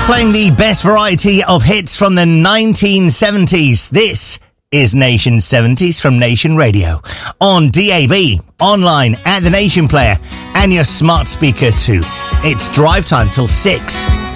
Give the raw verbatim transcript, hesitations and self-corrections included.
Playing the best variety of hits from the nineteen seventies. This is Nation seventies from Nation Radio. On D A B, online, at the Nation Player, and your smart speaker too. It's drive time till six.